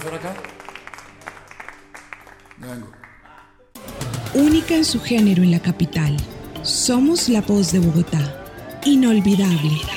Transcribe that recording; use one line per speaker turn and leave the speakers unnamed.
por acá? Vengo.
Única en su género en la capital. Somos la voz de Bogotá. Inolvidable.